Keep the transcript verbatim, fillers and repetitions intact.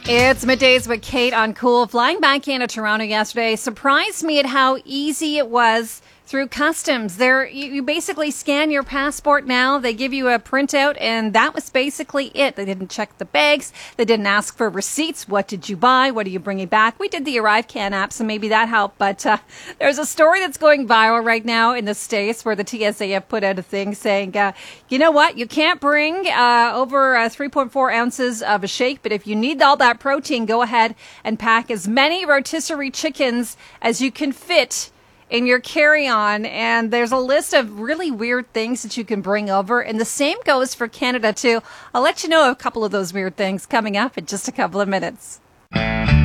It's middays with Kate on Cool. Flying back into Toronto yesterday surprised me at how easy it was through customs. There, you, you basically scan your passport now. They give you a printout, and that was basically it. They didn't check the bags. They didn't ask for receipts. What did you buy? What are you bringing back? We did the ArriveCan app, so maybe that helped. But uh, there's a story that's going viral right now in the States where the T S A have put out a thing saying, uh, you know what? You can't bring uh, over uh, three point four ounces of a shake, but if you need all that protein, go ahead and pack as many rotisserie chickens as you can fit in your carry-on. And there's a list of really weird things that you can bring over, and the same goes for Canada too. I'll let you know a couple of those weird things coming up in just a couple of minutes.